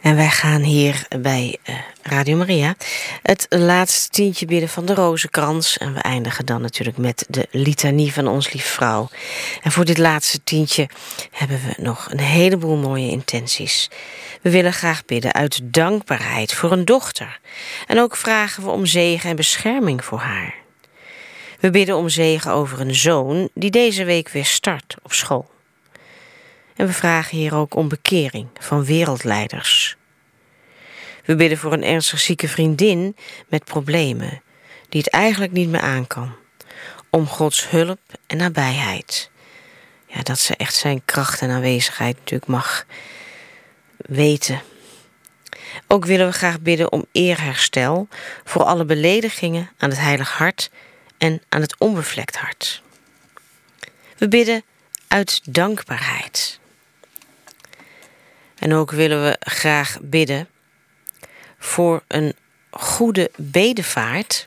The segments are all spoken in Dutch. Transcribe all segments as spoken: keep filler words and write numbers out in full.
En wij gaan hier bij uh, Radio Maria het laatste tientje bidden van de Rozenkrans. En we eindigen dan natuurlijk met de litanie van Ons Lieve Vrouw. En voor dit laatste tientje hebben we nog een heleboel mooie intenties. We willen graag bidden uit dankbaarheid voor een dochter. En ook vragen we om zegen en bescherming voor haar. We bidden om zegen over een zoon die deze week weer start op school. En we vragen hier ook om bekering van wereldleiders. We bidden voor een ernstig zieke vriendin met problemen, die het eigenlijk niet meer aan kan. Om Gods hulp en nabijheid. Ja, dat ze echt zijn kracht en aanwezigheid natuurlijk mag weten. Ook willen we graag bidden om eerherstel voor alle beledigingen aan het heilig hart en aan het onbevlekt hart. We bidden uit dankbaarheid. En ook willen we graag bidden voor een goede bedevaart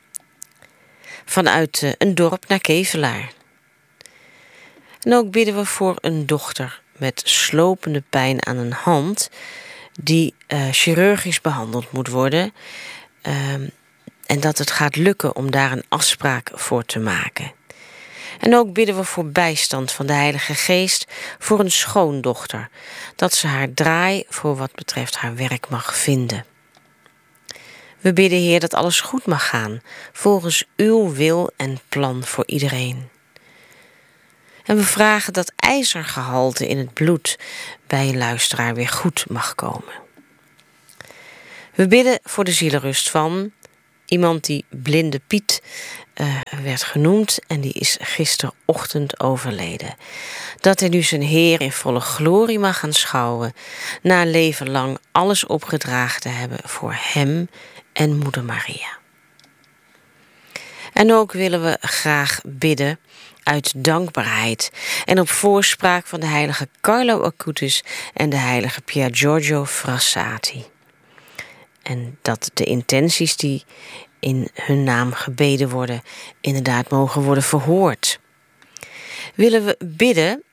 vanuit een dorp naar Kevelaar. En ook bidden we voor een dochter met slopende pijn aan een hand die uh, chirurgisch behandeld moet worden. Uh, en dat het gaat lukken om daar een afspraak voor te maken. En ook bidden we voor bijstand van de Heilige Geest voor een schoondochter, dat ze haar draai voor wat betreft haar werk mag vinden. We bidden, Heer, dat alles goed mag gaan, volgens uw wil en plan voor iedereen. En we vragen dat ijzergehalte in het bloed bij een luisteraar weer goed mag komen. We bidden voor de zielenrust van iemand die Blinde Piet uh, werd genoemd en die is gisterochtend overleden. Dat hij nu zijn Heer in volle glorie mag aanschouwen, na een leven lang alles opgedragen te hebben voor hem en Moeder Maria. En ook willen we graag bidden uit dankbaarheid en op voorspraak van de heilige Carlo Acutis en de heilige Pier Giorgio Frassati. En dat de intenties die in hun naam gebeden worden inderdaad mogen worden verhoord. Willen we bidden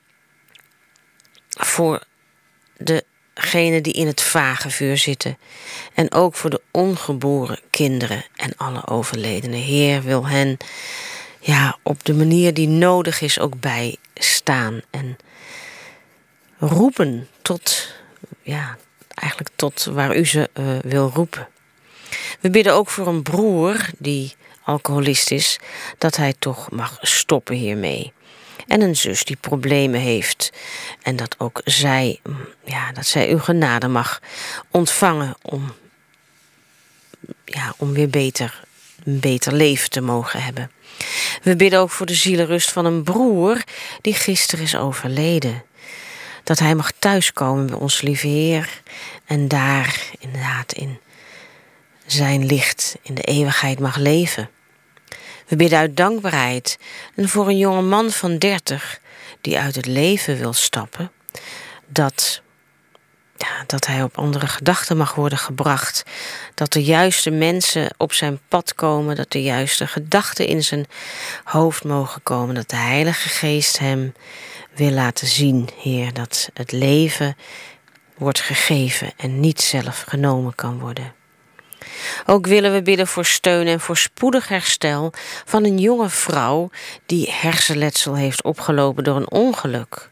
voor degenen die in het vagevuur zitten en ook voor de ongeboren kinderen en alle overledenen. Heer, wil hen ja, op de manier die nodig is ook bijstaan en roepen tot, ja, eigenlijk tot waar u ze uh, wil roepen. We bidden ook voor een broer die alcoholist is, dat hij toch mag stoppen hiermee. En een zus die problemen heeft en dat ook zij, ja, dat zij uw genade mag ontvangen om, ja, om weer beter, een beter leven te mogen hebben. We bidden ook voor de zielenrust van een broer die gisteren is overleden. Dat hij mag thuiskomen bij ons lieve Heer en daar inderdaad in zijn licht in de eeuwigheid mag leven. We bidden uit dankbaarheid en voor een jonge man van dertig die uit het leven wil stappen, dat, ja, dat hij op andere gedachten mag worden gebracht, dat de juiste mensen op zijn pad komen, dat de juiste gedachten in zijn hoofd mogen komen, dat de Heilige Geest hem wil laten zien, Heer, dat het leven wordt gegeven en niet zelf genomen kan worden. Ook willen we bidden voor steun en voor spoedig herstel van een jonge vrouw die hersenletsel heeft opgelopen door een ongeluk.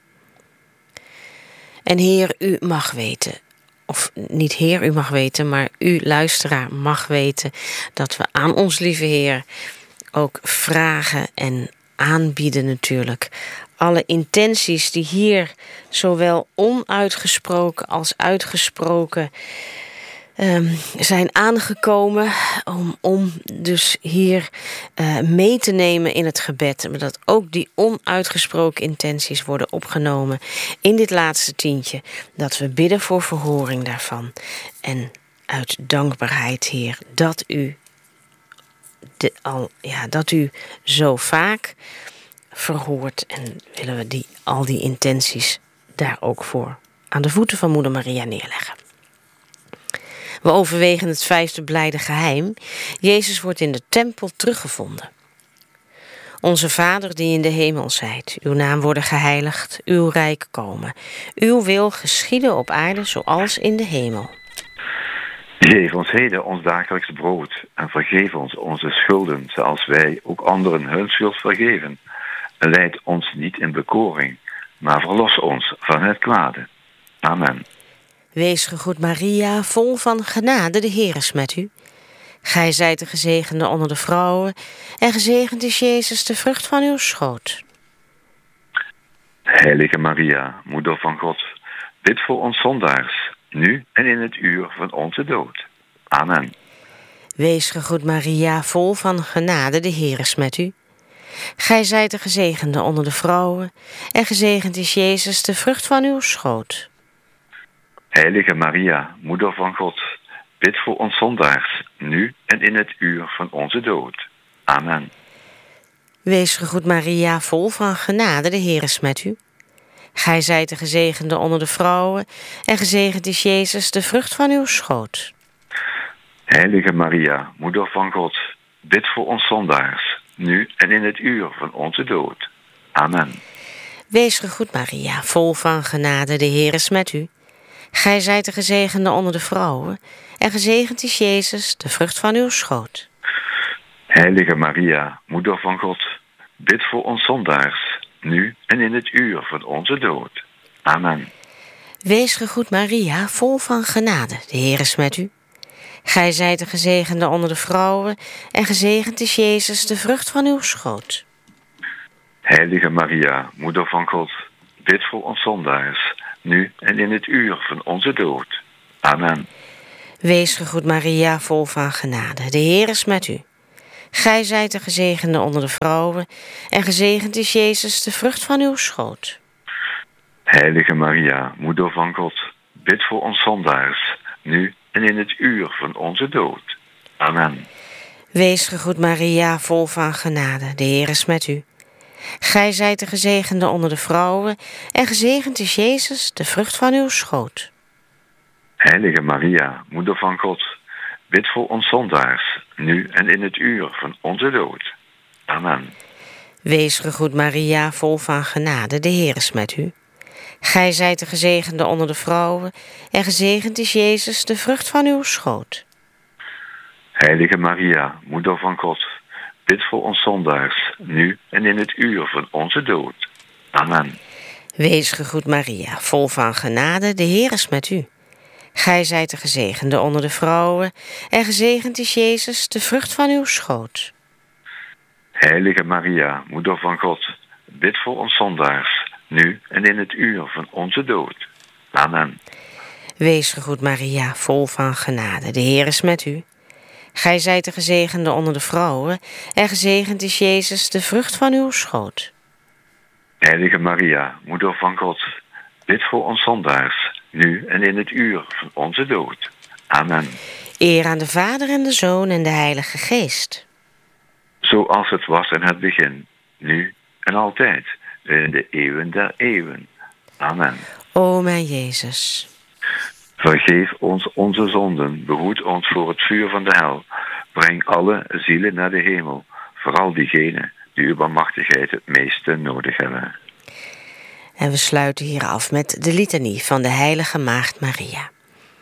En Heer, u mag weten, of niet Heer, u mag weten, maar u luisteraar mag weten dat we aan ons lieve Heer ook vragen en aanbieden natuurlijk. Alle intenties die hier zowel onuitgesproken als uitgesproken Um, zijn aangekomen om, om dus hier uh, mee te nemen in het gebed. Maar dat ook die onuitgesproken intenties worden opgenomen in dit laatste tientje. Dat we bidden voor verhoring daarvan. En uit dankbaarheid, Heer, dat u, de, al, ja, dat u zo vaak verhoort. En willen we die, al die intenties daar ook voor aan de voeten van Moeder Maria neerleggen. We overwegen het vijfde blijde geheim. Jezus wordt in de tempel teruggevonden. Onze Vader die in de hemel zijt, uw naam worden geheiligd, uw rijk komen. Uw wil geschieden op aarde zoals in de hemel. Geef ons heden ons dagelijks brood en vergeef ons onze schulden, zoals wij ook anderen hun schuld vergeven. En leid ons niet in bekoring, maar verlos ons van het kwade. Amen. Wees gegroet Maria, vol van genade, de Heer is met u. Gij zijt de gezegende onder de vrouwen, en gezegend is Jezus, de vrucht van uw schoot. Heilige Maria, moeder van God, bid voor ons zondaars, nu en in het uur van onze dood. Amen. Wees gegroet Maria, vol van genade, de Heer is met u. Gij zijt de gezegende onder de vrouwen, en gezegend is Jezus, de vrucht van uw schoot. Heilige Maria, moeder van God, bid voor ons zondaars, nu en in het uur van onze dood. Amen. Wees gegroet Maria, vol van genade, de Heer is met u. Gij zijt de gezegende onder de vrouwen, en gezegend is Jezus, de vrucht van uw schoot. Heilige Maria, moeder van God, bid voor ons zondaars, nu en in het uur van onze dood. Amen. Wees gegroet Maria, vol van genade, de Heer is met u. Gij zijt de gezegende onder de vrouwen, en gezegend is Jezus, de vrucht van uw schoot. Heilige Maria, moeder van God, bid voor ons zondaars, nu en in het uur van onze dood. Amen. Wees gegroet Maria, vol van genade, de Heer is met u. Gij zijt de gezegende onder de vrouwen, en gezegend is Jezus, de vrucht van uw schoot. Heilige Maria, moeder van God, bid voor ons zondaars, nu en in het uur van onze dood. Amen. Wees gegroet Maria, vol van genade, de Heer is met u. Gij zijt de gezegende onder de vrouwen, en gezegend is Jezus, de vrucht van uw schoot. Heilige Maria, moeder van God, bid voor ons zondaars, nu en in het uur van onze dood. Amen. Wees gegroet Maria, vol van genade, de Heer is met u. Gij zijt de gezegende onder de vrouwen, en gezegend is Jezus, de vrucht van uw schoot. Heilige Maria, moeder van God, bid voor ons zondaars, nu en in het uur van onze dood. Amen. Wees gegroet Maria, vol van genade, de Heer is met u. Gij zijt de gezegende onder de vrouwen, en gezegend is Jezus, de vrucht van uw schoot. Heilige Maria, moeder van God, bid voor ons zondaars, nu en in het uur van onze dood. Amen. Wees gegroet Maria, vol van genade, de Heer is met u. Gij zijt de gezegende onder de vrouwen, en gezegend is Jezus, de vrucht van uw schoot. Heilige Maria, moeder van God, bid voor ons zondaars, nu en in het uur van onze dood. Amen. Wees gegroet Maria, vol van genade, de Heer is met u. Gij zijt de gezegende onder de vrouwen, en gezegend is Jezus, de vrucht van uw schoot. Heilige Maria, moeder van God, bid voor ons zondaars, nu en in het uur van onze dood. Amen. Eer aan de Vader en de Zoon en de Heilige Geest. Zoals het was in het begin, nu en altijd, in de eeuwen der eeuwen. Amen. O mijn Jezus. Vergeef ons onze zonden, behoed ons voor het vuur van de hel. Breng alle zielen naar de hemel, vooral diegenen die uw barmhartigheid het meeste nodig hebben. En we sluiten hier af met de litanie van de heilige Maagd Maria.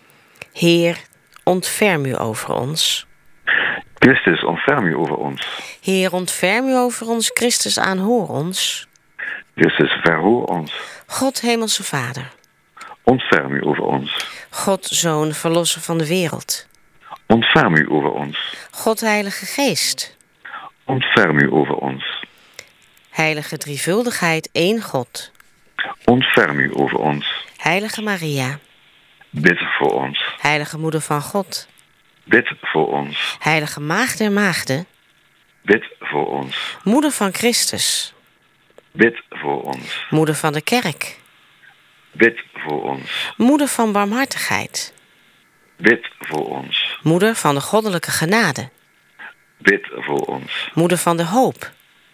Heer, ontferm u over ons. Christus, ontferm u over ons. Heer, ontferm u over ons. Christus, aanhoor ons. Christus, verhoor ons. God, hemelse Vader. Ontferm u over ons. God, Zoon, verlosser van de wereld. Ontferm u over ons. God, Heilige Geest. Ontferm u over ons. Heilige drievuldigheid, één God. Ontferm u over ons. Heilige Maria. Bid voor ons. Heilige Moeder van God. Bid voor ons. Heilige Maagd der Maagden. Bid voor ons. Moeder van Christus. Bid voor ons. Moeder van de Kerk. Bid voor ons. Moeder van barmhartigheid. Bid voor ons. Moeder van de goddelijke genade. Bid voor ons. Moeder van de hoop.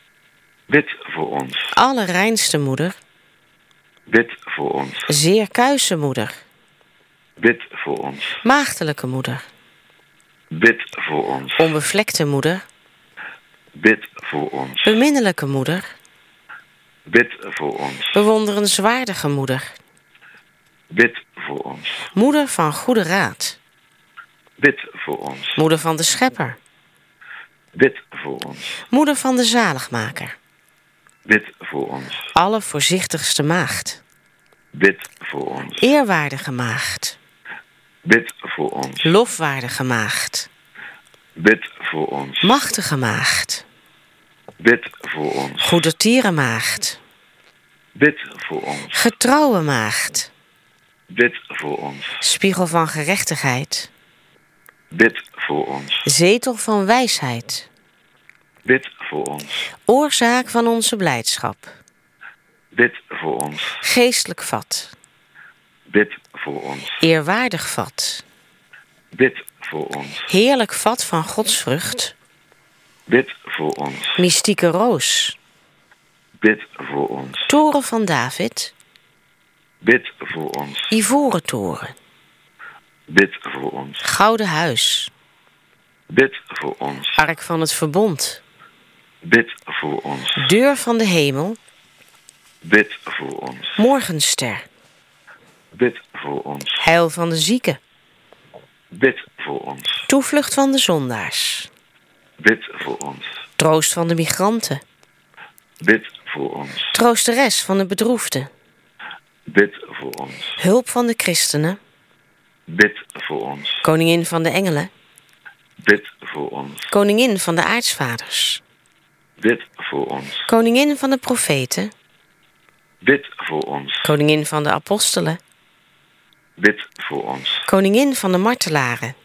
Bid voor ons. Allerreinste moeder. Bid voor ons. Zeer kuise moeder. Bid voor ons. Maagdelijke moeder. Bid voor ons. Onbevlekte moeder. Bid voor ons. Beminnelijke moeder. Bid voor ons. Bewonderenswaardige moeder. Bid voor ons. Moeder van goede raad. bid voor ons. Moeder van de Schepper. Bid voor ons. Moeder van de Zaligmaker. Bid voor ons. Allervoorzichtigste maagd. Bid voor ons. Eerwaardige maagd. Bid voor ons. Lofwaardige maagd. Bid voor ons. Machtige maagd. Bid voor ons. Goedertierenmaagd. Bid voor ons. Getrouwe maagd. Bid voor ons. Spiegel van gerechtigheid. Bid voor ons. Zetel van wijsheid. Bid voor ons. Oorzaak van onze blijdschap. Bid voor ons. Geestelijk vat. Bid voor ons. Eerwaardig vat. Bid voor ons. Heerlijk vat van godsvrucht. Bid voor ons. Mystieke roos. Bid voor ons. Toren van David. Bid voor ons. Ivoren toren. Bid voor ons. Gouden huis. Bid voor ons. Ark van het verbond. Bid voor ons. Deur van de hemel. Bid voor ons. Morgenster. Bid voor ons. Heil van de zieken. Bid voor ons. Toevlucht van de zondaars. Bid voor ons. Troost van de migranten. Bid voor ons. Troosteres van de bedroefden. Bid voor ons. Hulp van de christenen. Bid voor ons. Koningin van de engelen. Bid voor ons. Koningin van de aartsvaders. Bid voor ons. Koningin van de profeten. Bid voor ons. Koningin van de apostelen. Bid voor ons. Koningin van de martelaren.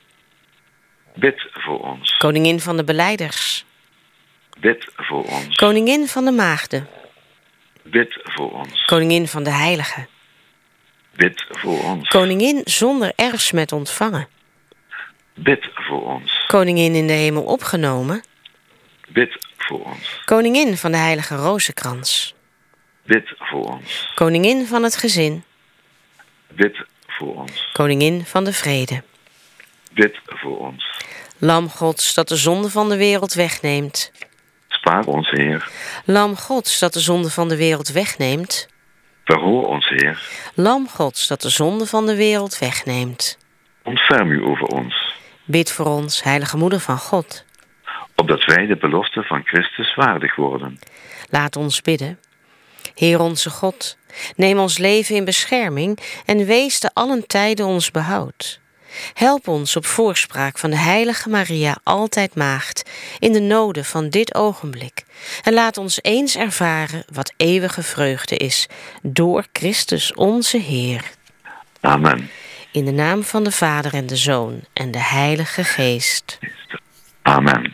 Bid voor ons. Koningin van de belijders. Bid voor ons. Koningin van de maagden. Bid voor ons. Koningin van de heiligen. Bid voor ons. Koningin zonder erfsmet ontvangen. Bid voor ons. Koningin in de hemel opgenomen. Bid voor ons. Koningin van de heilige rozenkrans. Bid voor ons. Koningin van het gezin. Bid voor ons. Koningin van de vrede. Bid voor ons. Lam Gods dat de zonde van de wereld wegneemt. Spaar ons, Heer. Lam Gods dat de zonde van de wereld wegneemt. Verhoor ons, Heer. Lam Gods dat de zonde van de wereld wegneemt. Ontferm u over ons, Bid voor ons, heilige moeder van God. opdat wij de belofte van Christus waardig worden. Laat ons bidden. Heer onze God, neem ons leven in bescherming en wees te allen tijden ons behoud. Help ons op voorspraak van de heilige Maria, altijd maagd, in de noden van dit ogenblik. En laat ons eens ervaren wat eeuwige vreugde is, door Christus onze Heer. Amen. In de naam van de Vader en de Zoon en de Heilige Geest. Amen.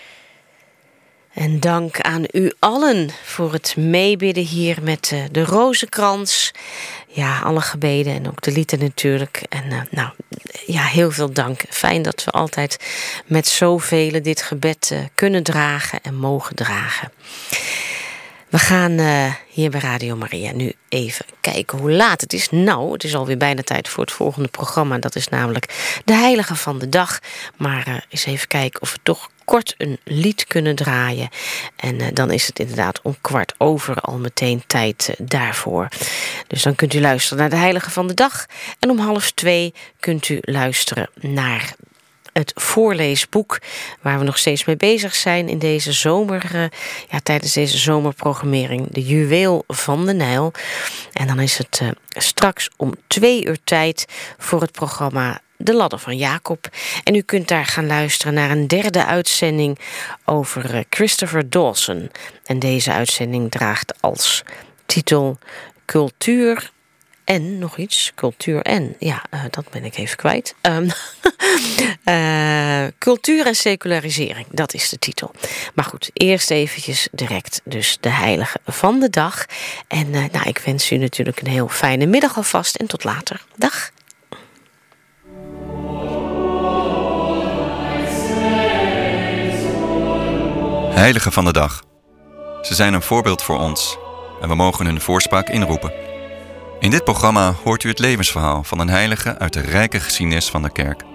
En dank aan u allen voor het meebidden hier met uh, de rozenkrans. Ja, alle gebeden en ook de lieden natuurlijk. En uh, nou, ja, heel veel dank. Fijn dat we altijd met zoveel dit gebed uh, kunnen dragen en mogen dragen. We gaan uh, hier bij Radio Maria nu even kijken hoe laat het is. Nou, het is alweer bijna tijd voor het volgende programma. Dat is namelijk de Heilige van de Dag. Maar uh, eens even kijken of we toch kort een lied kunnen draaien. En uh, dan is het inderdaad om kwart over al meteen tijd uh, daarvoor. Dus dan kunt u luisteren naar de Heilige van de Dag. En om half twee kunt u luisteren naar het voorleesboek, waar we nog steeds mee bezig zijn in deze zomer, uh, ja, tijdens deze zomerprogrammering, de Juweel van de Nijl. En dan is het uh, straks om twee uur tijd voor het programma De Ladder van Jacob. En u kunt daar gaan luisteren naar een derde uitzending over uh, Christopher Dawson. En deze uitzending draagt als titel Cultuur en nog iets, cultuur en, ja, uh, dat ben ik even kwijt. Um, uh, cultuur en secularisering, dat is de titel. Maar goed, eerst eventjes direct dus de Heilige van de Dag. En uh, nou, ik wens u natuurlijk een heel fijne middag alvast en tot later. Dag. Heilige van de Dag. Ze zijn een voorbeeld voor ons en we mogen hun voorspraak inroepen. In dit programma hoort u het levensverhaal van een heilige uit de rijke geschiedenis van de kerk.